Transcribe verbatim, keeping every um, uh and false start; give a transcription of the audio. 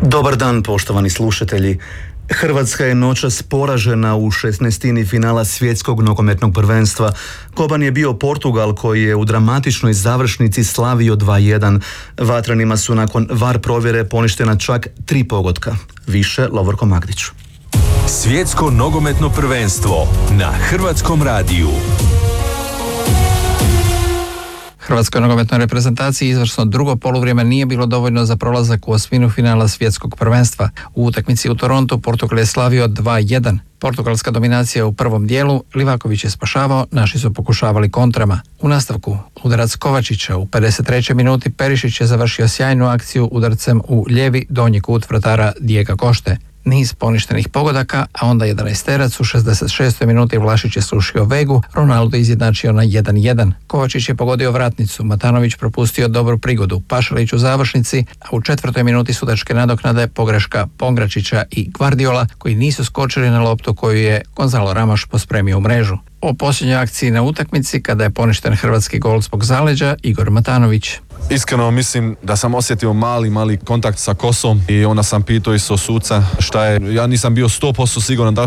Dobar dan, poštovani slušatelji. Hrvatska je noćas poražena u šesnaestini finala svjetskog nogometnog prvenstva. Koban je bio Portugal koji je u dramatičnoj završnici slavio dva jedan. Vatrenima su nakon var provjere poništena čak tri pogotka. Više Lovorko Magdić. Svjetsko nogometno prvenstvo na Hrvatskom radiju. Hrvatskoj nogometnoj reprezentaciji izvrsno drugo poluvrijeme nije bilo dovoljno za prolazak u osminu finala svjetskog prvenstva. U utakmici u Torontu Portugal je slavio dva jedan. Portugalska dominacija u prvom dijelu, Livaković je spašavao, naši su pokušavali kontrama. U nastavku, udarac Kovačića u pedeset trećoj minuti Perišić je završio sjajnu akciju udarcem u lijevi donji kut vratara Dijega Košte. Niz poništenih pogodaka, a onda jedanaesterac u šezdeset šestoj minuti Vlašić je srušio Vegu, Ronaldo izjednačio na jedan jedan. Kovačić je pogodio vratnicu, Matanović propustio dobru prigodu, Pašalić u završnici, a u četvrtoj minuti sudačke nadoknade pogreška Pongračića i Gvardiola koji nisu skočili na loptu koju je Gonzalo Ramos pospremio u mrežu. O posljednjoj akciji na utakmici, kada je poništen hrvatski gol zbog zaleđa, Igor Matanović. Iskreno mislim da sam osjetio mali, mali kontakt sa kosom i onda sam pitao isto suca šta je. Ja nisam bio sto posto siguran da